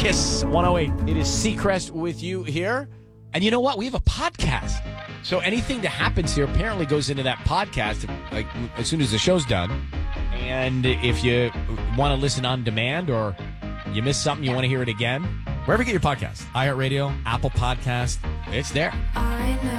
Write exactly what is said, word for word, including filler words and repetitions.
Kiss one oh eight. It is Seacrest with you here. And you know what? We have a podcast. So anything that happens here apparently goes into that podcast like as soon as the show's done. And if you want to listen on demand or you miss something, you want to hear it again, wherever you get your podcast, iHeartRadio, Apple Podcast, it's there.